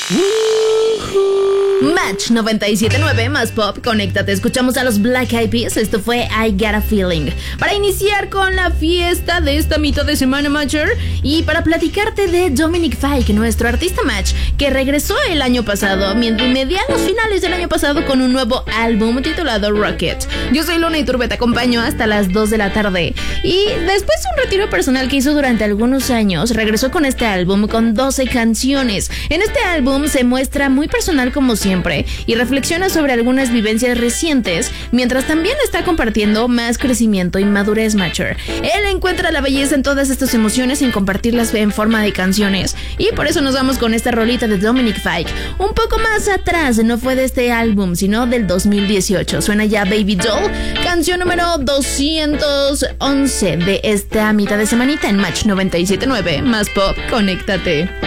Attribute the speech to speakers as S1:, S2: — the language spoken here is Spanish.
S1: Match 97.9 más pop, conéctate, escuchamos a los Black Eyed Peas, esto fue I Got a Feeling. Para iniciar con la fiesta de esta mitad de semana Matcher y para platicarte de Dominic Fike, nuestro artista Match, que regresó el año pasado, mediados finales del año pasado con un nuevo álbum titulado Rocket. Yo soy Luna Iturbe, te acompaño hasta las 2 de la tarde. Y después de un retiro personal que hizo durante algunos años, regresó con este álbum con 12 canciones. En este álbum se muestra muy personal como siempre y reflexiona sobre algunas vivencias recientes, mientras también está compartiendo más crecimiento y madurez Matcher. Él encuentra la belleza en todas estas emociones sin compartirlas en forma de canciones, y por eso nos vamos con esta rolita de Dominic Fike. Un poco más atrás, no fue de este álbum, sino del 2018. Suena ya Baby Doll, canción número 211 de esta mitad de semanita en Match 97.9 más pop, conéctate.